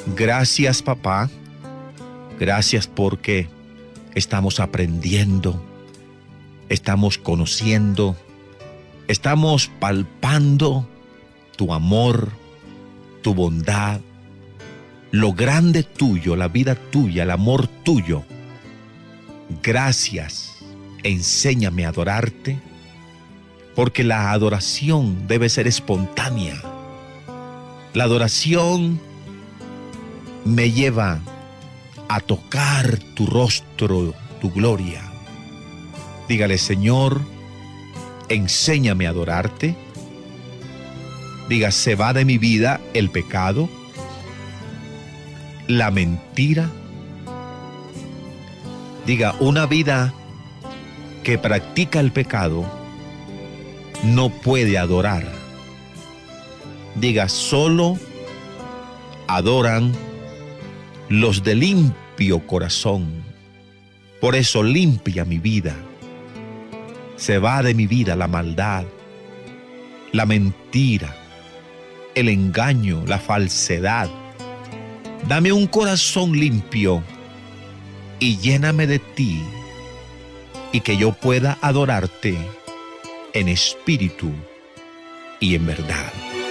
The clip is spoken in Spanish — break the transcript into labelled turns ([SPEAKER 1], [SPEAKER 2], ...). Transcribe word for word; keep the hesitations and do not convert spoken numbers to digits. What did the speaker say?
[SPEAKER 1] Gracias, papá. Gracias porque estamos aprendiendo, estamos conociendo, estamos palpando tu amor, tu bondad, lo grande tuyo, la vida tuya, el amor tuyo. Gracias. Enséñame a adorarte, porque la adoración debe ser espontánea. La adoración me lleva a tocar tu rostro, tu gloria. Dígale: Señor, enséñame a adorarte. Diga: se va de mi vida el pecado, la mentira. Diga: una vida que practica el pecado no puede adorar. Diga: solo adoran los de limpio corazón. Por eso limpia mi vida. Se va de mi vida la maldad, la mentira, el engaño, la falsedad. Dame un corazón limpio y lléname de ti, y que yo pueda adorarte en espíritu y en verdad.